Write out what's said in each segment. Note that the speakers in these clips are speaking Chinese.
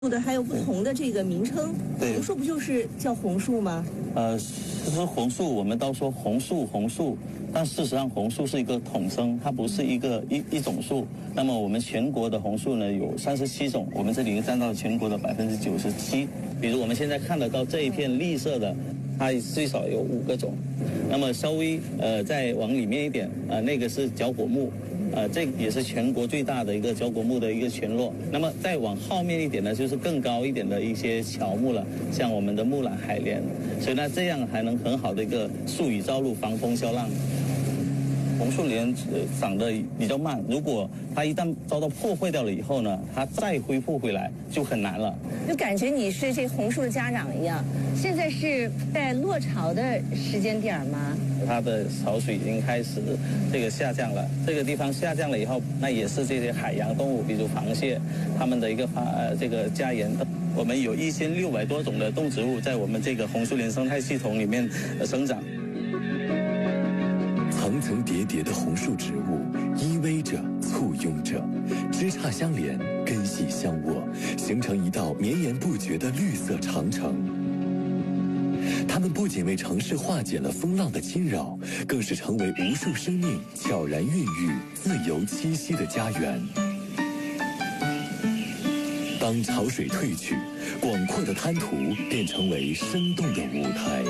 的还有不同的这个名称，红树不就是叫红树吗？ 其实红树我们都说红树，但事实上红树是一个统称，它不是一种树。那么我们全国的红树呢有37种，我们这里占到全国的97%。比如我们现在看得到这一片绿色的，它最少有5个种。那么稍微再往里面一点，那个是角果木。这也是全国最大的一个角果木的一个群落。那么再往后面一点呢，就是更高一点的一些乔木了，像我们的木兰、海莲。所以呢，这样还能很好的一个疏雨造路、防风消浪。红树林长得比较慢，如果它一旦遭到破坏掉了以后呢，它再恢复回来就很难了。 就感觉你是这红树的家长一样。现在是在落潮的时间点吗？ 它的潮水已经开始这个下降了，这个地方下降了以后，那也是这些海洋动物，比如螃蟹，它们的一个这个家园。我们有1600多种的动植物在我们这个红树林生态系统里面生长。 层层叠叠的红树植物依偎着、簇拥着，枝杈相连，根系相握，形成一道绵延不绝的绿色长城。它们不仅为城市化解了风浪的侵扰，更是成为无数生命悄然孕育、自由栖息的家园。当潮水退去，广阔的滩涂便成为生动的舞台。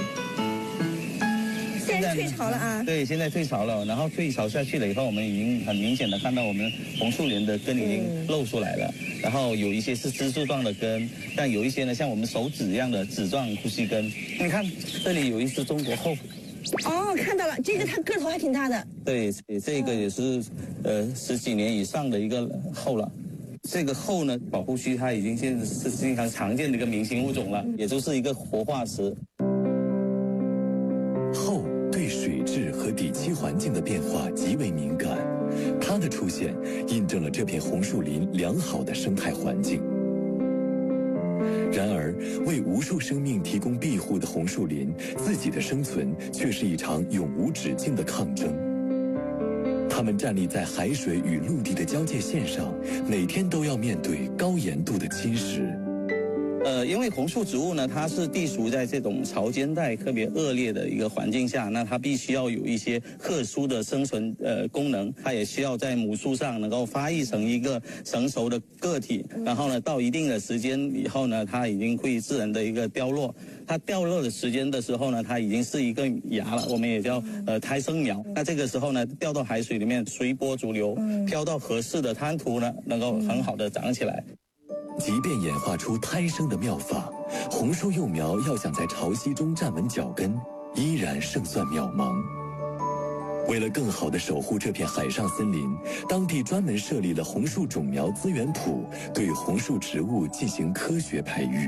现在退潮了啊！ 对，现在退潮了，然后退潮下去了以后，我们已经很明显的看到我们红树林的根已经露出来了。然后有一些是枝柱状的根，但有一些呢像我们手指一样的指状呼吸根。你看这里有一只中国后。 哦，看到了，这个它个头还挺大的。 对，这个也是10几年以上的一个后了。这个后呢，保护区它已经现在是经常常见的一个明星物种了，也就是一个活化石。 后对水质和底栖环境的变化极为敏感，它的出现印证了这片红树林良好的生态环境。然而，为无数生命提供庇护的红树林，自己的生存却是一场永无止境的抗争。它们站立在海水与陆地的交界线上，每天都要面对高盐度的侵蚀。 因为红树植物呢，它是地处在这种潮间带特别恶劣的一个环境下，那它必须要有一些特殊的生存功能，它也需要在母树上能够发育成一个成熟的个体，然后呢，到一定的时间以后呢，它已经会自然的一个凋落。它掉落的时间的时候呢，它已经是一个芽了，我们也叫胎生苗。那这个时候呢，掉到海水里面，随波逐流，飘到合适的滩涂呢，能够很好的长起来。 即便演化出胎生的妙法，红树幼苗要想在潮汐中站稳脚跟，依然胜算渺茫。为了更好地守护这片海上森林，当地专门设立了红树种苗资源圃，对红树植物进行科学培育。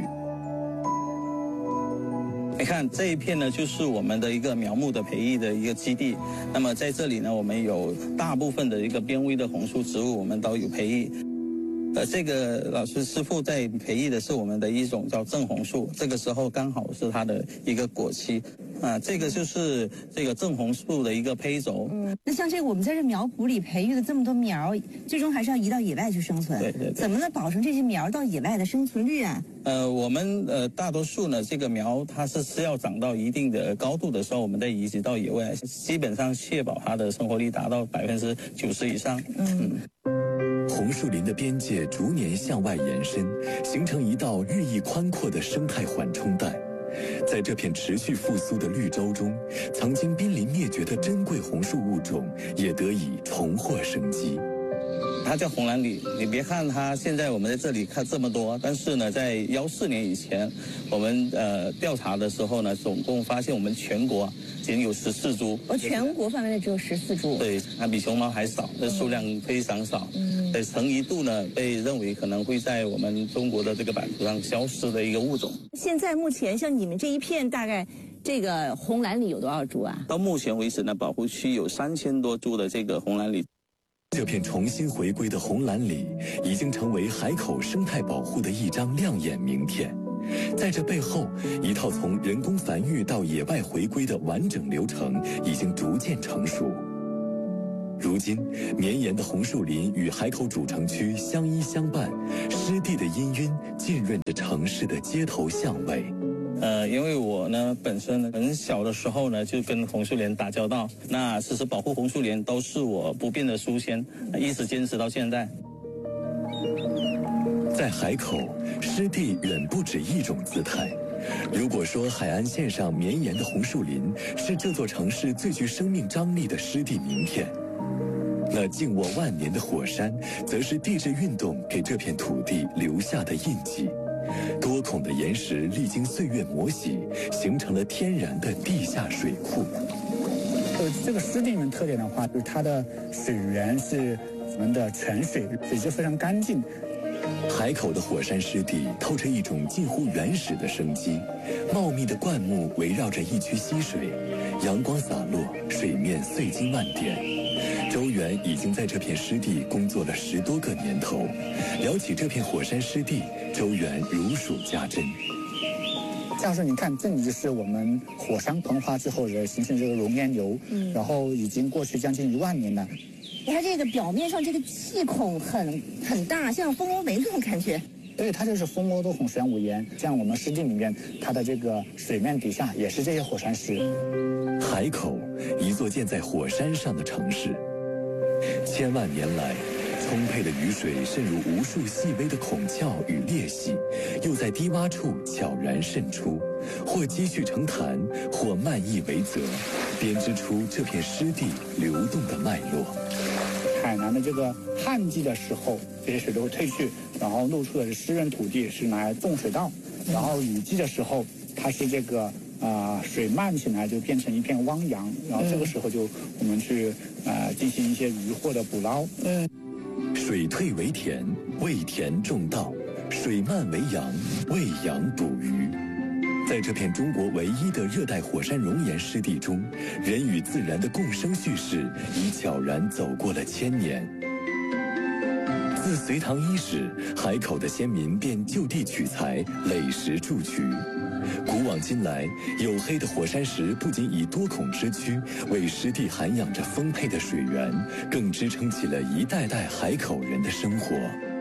你看这一片呢，就是我们的一个苗木的培育的一个基地。那么在这里呢，我们有大部分的一个濒危的红树植物，我们都有培育。这个老师师傅在培育的是我们的一种叫正红树，这个时候刚好是它的一个果期，这个就是这个正红树的一个胚轴。 那像这个我们在这苗圃里培育的这么多苗，最终还是要移到野外去生存。 对。 怎么能保证这些苗到野外的生存率啊？ 我们大多数呢，这个苗它是要长到一定的高度的时候，我们再移植到野外，基本上确保它的生活率达到90%以上。 红树林的边界逐年向外延伸，形成一道日益宽阔的生态缓冲带。在这片持续复苏的绿洲中，曾经濒临灭绝的珍贵红树物种也得以重获生机。 它叫红蓝李，你别看它现在我们在这里看这么多，但是呢，在14年以前，我们调查的时候呢，总共发现我们全国仅有14株。 全国范围内只有14株。 对，它比熊猫还少，这数量非常少。曾一度呢被认为可能会在我们中国的这个版图上消失的一个物种。 现在目前像你们这一片大概这个红蓝李有多少株啊？ 到目前为止呢，保护区有3000多株的这个红蓝李。 这片重新回归的红蓝李已经成为海口生态保护的一张亮眼名片。在这背后，一套从人工繁育到野外回归的完整流程已经逐渐成熟。如如今，绵延的红树林与海口主城区相依相伴，湿地的氤氲浸润着城市的街头巷尾。 因为我呢本身呢很小的时候呢就跟红树林打交道，那其实保护红树林都是我不变的初心，一直坚持到现在。 在海口，湿地远不止一种姿态。如果说海岸线上绵延的红树林是这座城市最具生命张力的湿地名片，那静卧万年的火山，则是地质运动给这片土地留下的印记。多孔的岩石历经岁月磨洗，形成了天然的地下水库。 这个湿地里面特点的话，就是它的水源是我们的泉水，水质非常干净。 海口的火山湿地透着一种近乎原始的生机，茂密的灌木围绕着一区溪水，阳光洒落，水面碎金万点。周元已经在这片湿地工作了10多个年头，聊起这片火山湿地，周元如数家珍。 教授，你看，这里就是我们火山膨化之后的形成这个熔岩流，然后已经过去将近1万年了。 你看这个表面上这个气孔很大，像蜂窝煤那种感觉。 对，它就是蜂窝多孔玄武岩。像我们湿地里面，它的这个水面底下也是这些火山石。 海口，一座建在火山上的城市，千万年来，充沛的雨水渗入无数细微的孔窍与裂隙，又在低洼处悄然渗出，或积蓄成潭，或漫溢为泽，编织出这片湿地流动的脉络。 海南的这个旱季的时候，这些水都会退去，然后露出的是湿润土地，是拿来种水稻。然后雨季的时候，它是这个水漫起来就变成一片汪洋，然后这个时候就我们去进行一些渔获的捕捞。 水退为田，为田种稻；水漫为洋，为洋捕鱼。在这片中国唯一的热带火山熔岩湿地中，人与自然的共生叙事已悄然走过了1000年。自隋唐伊始，海口的先民便就地取材，垒石筑渠。古往今来，黝黑的火山石不仅以多孔之躯为湿地涵养着丰沛的水源，更支撑起了一代代海口人的生活。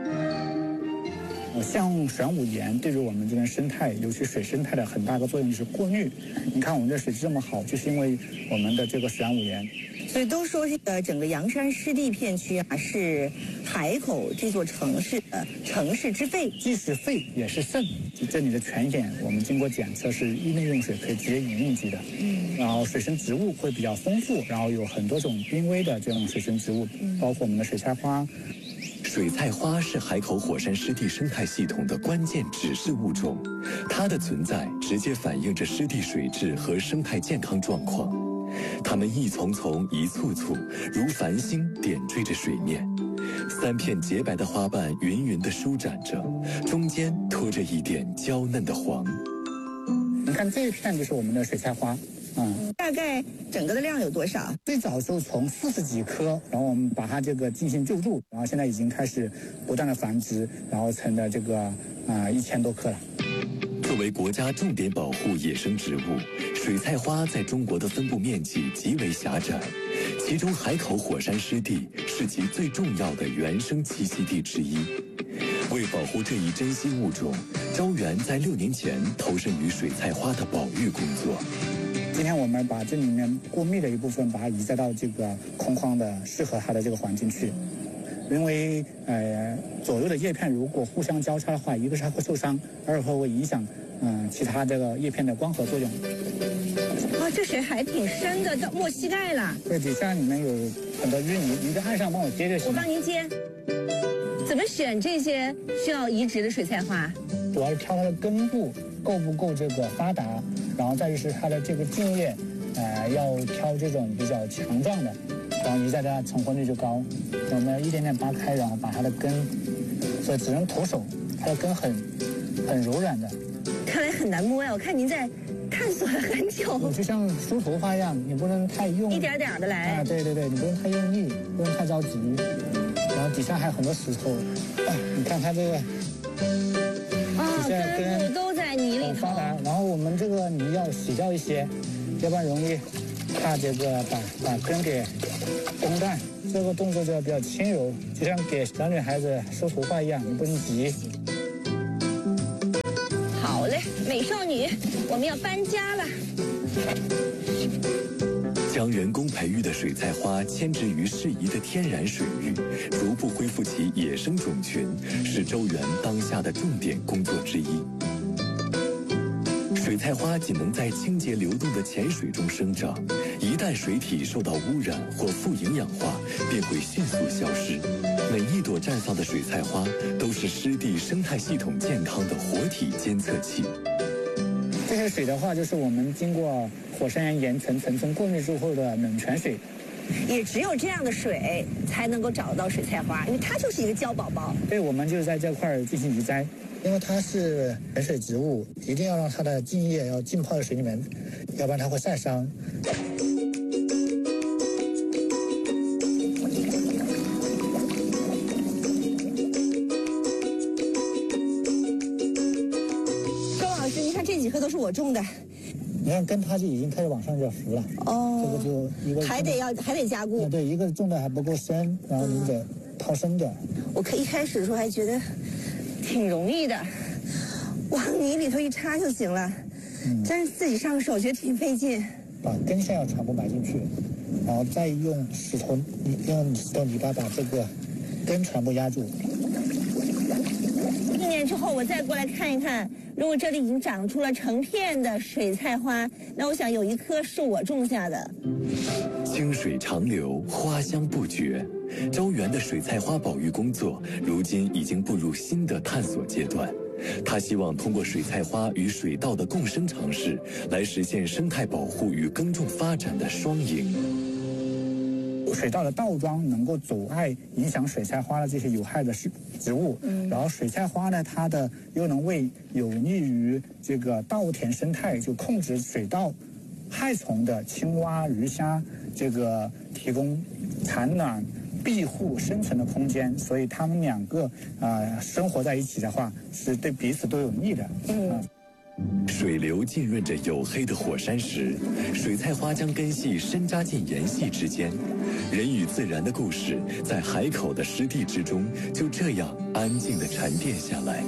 像玄武岩对于我们这边生态，尤其水生态的很大的作用就是过滤。你看我们这水质这么好，就是因为我们的这个玄武岩。 所以都说这个整个阳山湿地片区啊，是海口这座城市的城市之肺， 既是肺也是肾。这里的泉眼，我们经过检测是域内用水可以直接饮用级的。然后水生植物会比较丰富，然后有很多种濒危的这种水生植物，包括我们的水菜花。 水菜花是海口火山湿地生态系统的关键指示物种，它的存在直接反映着湿地水质和生态健康状况。它们一丛丛、一簇簇，如繁星点缀着水面，3片洁白的花瓣匀匀地舒展着，中间托着一点娇嫩的黄。 你看这一片就是我们的水菜花。 大概整个的量有多少？ 最早就从40几棵，然后我们把它这个进行救助，然后现在已经开始不断的繁殖，然后成了这个1000多棵了。 作为国家重点保护野生植物，水菜花在中国的分布面积极为狭窄，其中海口火山湿地是其最重要的原生栖息地之一。为保护这一珍稀物种，周元在6年前投身于水菜花的保育工作。 今天我们把这里面过密的一部分，把它移栽到这个空旷的适合它的这个环境去。因为左右的叶片如果互相交叉的话，一个是它会受伤，二个会影响其他这个叶片的光合作用。 哇，这水还挺深的，到没膝盖了。 对，底下里面有很多淤泥，你在岸上帮我接就行。 我帮您接。怎么选这些需要移植的水菜花？ 主要是挑它的根部够不够这个发达，然后再就是它的这个茎叶，要挑这种比较强壮的，然后移栽它成活率就高。我们要一点点扒开，然后把它的根，所以只能徒手，它的根很柔软的。 看来很难摸呀，我看您在探索了很久。 就像梳头发一样，你不能太用， 一点点的来。 对，你不能太用力，不能太着急。然后底下还有很多石头，你看它这个。 根部都在泥里头。 发达，然后我们这个泥要洗掉一些，要不然容易它这个把根给绷断，这个动作就要比较轻柔，就像给小女孩子梳头发一样，你不能急。 好嘞，美少女，我们要搬家了。 将人工培育的水菜花迁植于适宜的天然水域，逐步恢复其野生种群，是周园当下的重点工作之一。水菜花仅能在清洁流动的浅水中生长，一旦水体受到污染或富营养化，便会迅速消失。每一朵绽放的水菜花都是湿地生态系统健康的活体监测器。 这些水的话，就是我们经过火山岩层层过滤之后的冷泉水。 也只有这样的水才能够找到水菜花，因为它就是一个胶宝宝。 所以我们就在这块儿进行移栽，因为它是原水植物，一定要让它的茎叶要浸泡在水里面，要不然它会晒伤。 周老师，你看这几棵都是我种的。 你看根它就已经开始往上这浮了， 哦， 这个就一个还得加固。 对，一个种的还不够深，然后你得掏深点。 我一开始的时候还觉得挺容易的，往泥里头一插就行了，但是自己上手觉得挺费劲。 把根线要全部埋进去，然后再用石头泥巴把这个根全部压住。 1年之后我再过来看一看，如果这里已经长出了成片的水菜花，那我想有一棵是我种下的。 清水长流，花香不绝。周园的水菜花保育工作如今已经步入新的探索阶段。他希望通过水菜花与水稻的共生尝试，来实现生态保护与耕种发展的双赢。 水稻的稻桩能够阻碍影响水菜花的这些有害的植物，然后水菜花呢，它的又能为有利于这个稻田生态，就控制水稻害虫的青蛙、鱼虾，这个提供产卵、庇护、生存的空间，所以它们两个生活在一起的话，是对彼此都有利的。 水流浸润着黝黑的火山石，水菜花将根系深扎进岩隙之间，人与自然的故事在海口的湿地之中就这样安静地沉淀下来。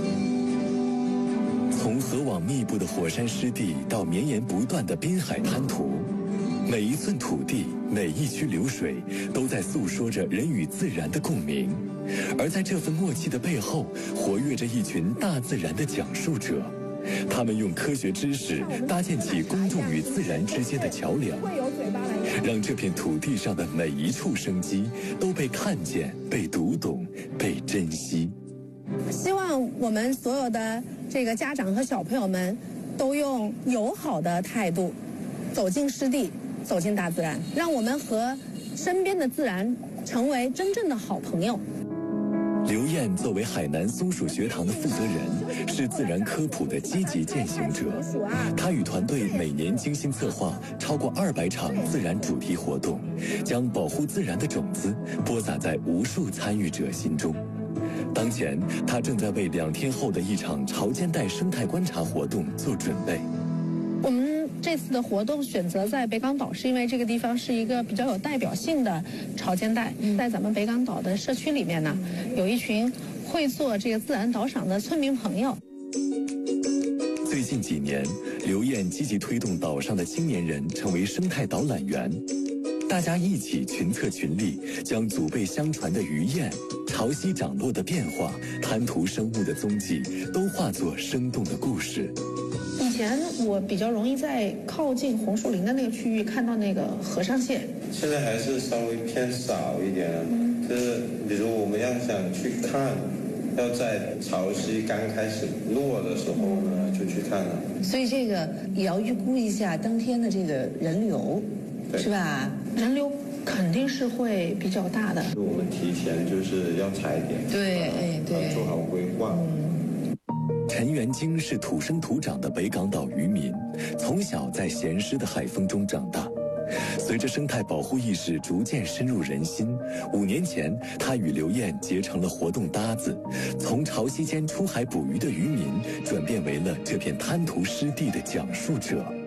从河网密布的火山湿地到绵延不断的滨海滩涂，每一寸土地，每一区流水，都在诉说着人与自然的共鸣。而在这份默契的背后，活跃着一群大自然的讲述者。他们用科学知识搭建起公众与自然之间的桥梁，让这片土地上的每一处生机都被看见、被读懂、被珍惜。 希望我们所有的这个家长和小朋友们都用友好的态度走进湿地，走进大自然，让我们和身边的自然成为真正的好朋友。 刘燕作为海南松鼠学堂的负责人，是自然科普的积极践行者。她与团队每年精心策划超过200场自然主题活动，将保护自然的种子播撒在无数参与者心中。当前，她正在为2天后的一场潮间带生态观察活动做准备。 我们这次的活动选择在北港岛，是因为这个地方是一个比较有代表性的潮间带。在咱们北港岛的社区里面呢，有一群会做这个自然导赏的村民朋友。 最近几年，刘燕积极推动岛上的青年人成为生态导览员，大家一起群策群力，将祖辈相传的鱼雁、潮汐涨落的变化、滩涂生物的踪迹，都化作生动的故事。 以前我比较容易在靠近红树林的那个区域看到那个和尚蟹， 现在还是稍微偏少一点了。就是比如我们要想去看，要在潮汐刚开始落的时候呢，就去看了。 所以这个也要预估一下当天的这个人流，是吧？ 人流肯定是会比较大的。 我们提前就是要踩点， 对， 要做好规划。 陈元京是土生土长的北港岛渔民，从小在咸湿的海风中长大。随着生态保护意识逐渐深入人心，5年前，他与刘燕结成了活动搭子，从潮汐间出海捕鱼的渔民，转变为了这片滩涂湿地的讲述者。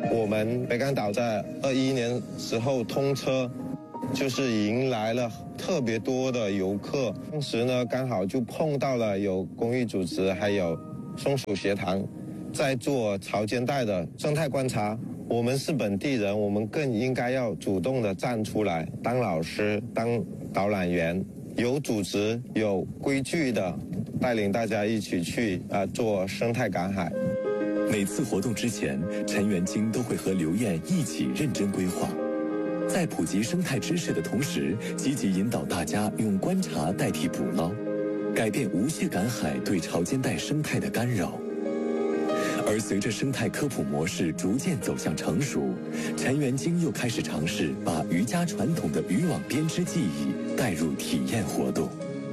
我们北港岛在21年时候通车，就是迎来了特别多的游客。当时呢，刚好就碰到了有公益组织还有松鼠学堂在做潮间带的生态观察。我们是本地人，我们更应该要主动的站出来，当老师、当导览员，有组织、有规矩的带领大家一起去做生态赶海。 每次活动之前，陈元京都会和刘燕一起认真规划，在普及生态知识的同时，积极引导大家用观察代替捕捞，改变无屑赶海对潮间带生态的干扰。而随着生态科普模式逐渐走向成熟，陈元京又开始尝试把渔家传统的渔网编织技艺带入体验活动。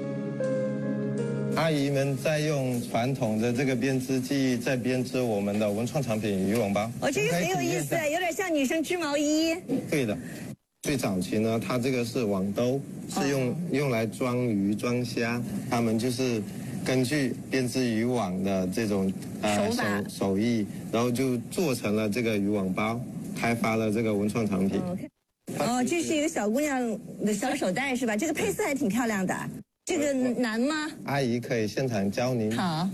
阿姨们在用传统的这个编织技艺在编织我们的文创产品渔网包。 这个很有意思，有点像女生织毛衣。 对的，最早期呢，它这个是网兜，是用来装鱼装虾，他们就是根据编织渔网的这种手艺，然后就做成了这个渔网包，开发了这个文创产品。 这是一个小姑娘的小手袋是吧？这个配色还挺漂亮的。这个难吗？ 阿姨可以现场教您。 好。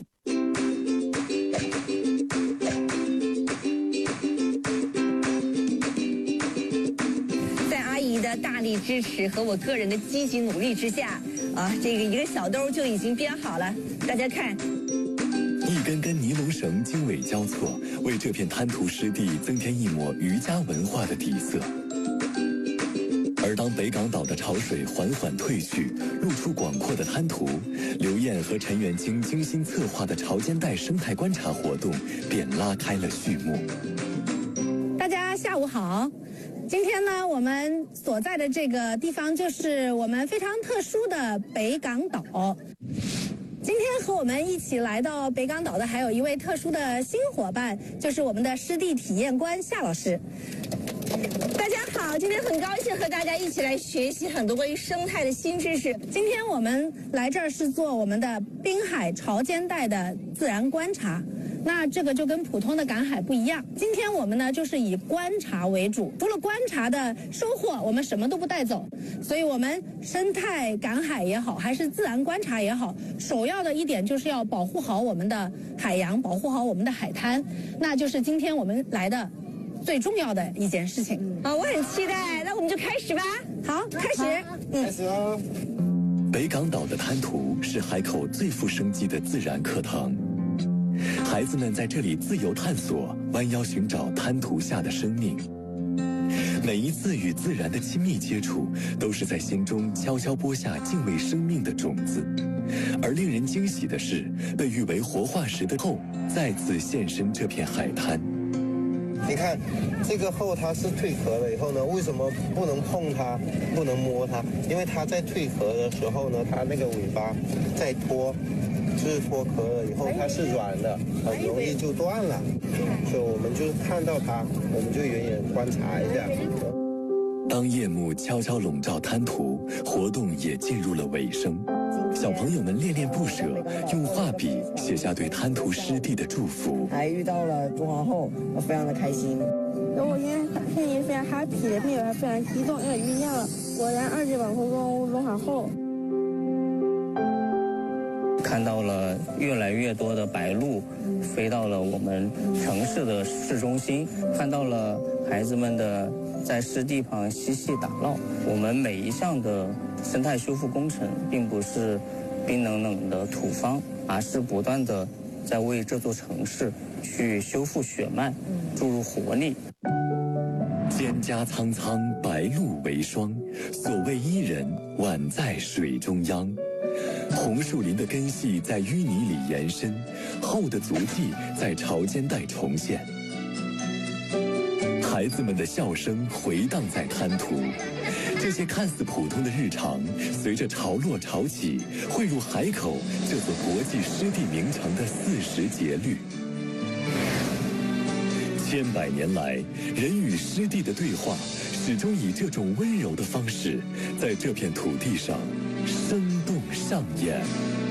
在阿姨的大力支持和我个人的积极努力之下，这个一个小兜就已经编好了。大家看， 一根根尼龙绳经纬交错，为这片滩涂湿地增添一抹渔家文化的底色。而当北港岛的潮水缓缓退去，露出广阔的滩涂，刘燕和陈元京精心策划的潮间带生态观察活动便拉开了序幕。 大家下午好，今天呢，我们所在的这个地方就是我们非常特殊的北港岛。今天和我们一起来到北港岛的还有一位特殊的新伙伴，就是我们的湿地体验官夏老师。 大家好，今天很高兴和大家一起来学习很多关于生态的新知识。 今天我们来这儿是做我们的滨海潮间带的自然观察，那这个就跟普通的赶海不一样。今天我们呢就是以观察为主，除了观察的收获，我们什么都不带走。所以我们生态赶海也好，还是自然观察也好，首要的一点就是要保护好我们的海洋，保护好我们的海滩，那就是今天我们来的最重要的一件事情。 我很期待，那我们就开始吧。好，开始。 开始哦。 北港岛的滩涂是海口最富生机的自然课堂，孩子们在这里自由探索，弯腰寻找滩涂下的生命。每一次与自然的亲密接触，都是在心中悄悄播下敬畏生命的种子。而令人惊喜的是，被誉为活化石的后再次现身这片海滩。 你看，这个后它是蜕壳了以后呢，为什么不能碰它，不能摸它？因为它在蜕壳的时候呢，它那个尾巴在脱，就是脱壳了以后它是软的，很容易就断了。所以我们就看到它，我们就远远观察一下。 当夜幕悄悄笼罩滩涂，活动也进入了尾声。小朋友们恋恋不舍，用画笔写下对滩涂湿地的祝福。 还遇到了中皇后，我非常的开心。 我今天心里非常 happy 的，并且还非常激动，因为遇见了果然2级保护动物中皇后。 看到了越来越多的白鹭飞到了我们城市的市中心，看到了孩子们的在湿地旁嬉戏打闹。我们每一项的生态修复工程并不是冰冷冷的土方，而是不断的在为这座城市去修复血脉，注入活力。 蒹葭苍苍，白鹭为霜。所谓伊人，宛在水中央。红树林的根系在淤泥里延伸，后的足迹在潮间带重现。孩子们的笑声回荡在滩涂，这些看似普通的日常，随着潮落潮起，汇入海口这座国际湿地名城的40节律。千百年来，人与湿地的对话，始终以这种温柔的方式，在这片土地上生动上演。